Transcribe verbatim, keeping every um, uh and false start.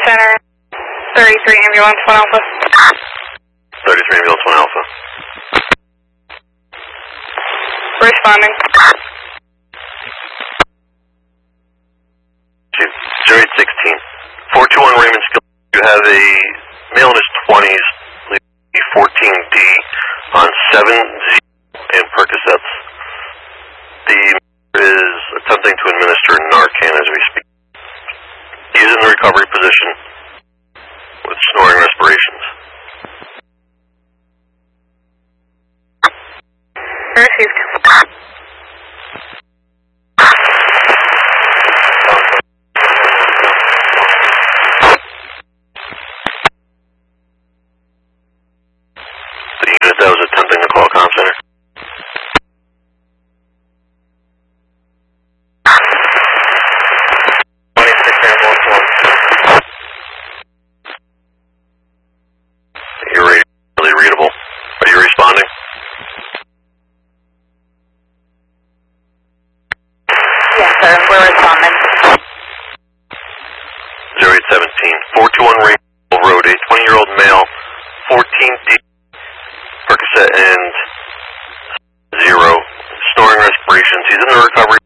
center, thirty-three ambulance, one alpha. thirty-three ambulance, one alpha. Responding. zero eight sixteen. four two one Raymond Skill. You have a male in his twenties, fourteen D, on seven Z and Percocets. The is attempting to administer Narcan as we speak. He is in the recovery position with snoring respirations. Received. The unit that was attempting to call comm center. twenty-six ambulance one. You're really readable. Are you responding? Yes, sir. We're responding. zero eight seventeen. four two one Rainbow Road, a twenty-year-old male, fourteen D, Percocet and zero, snoring respirations. He's in the recovery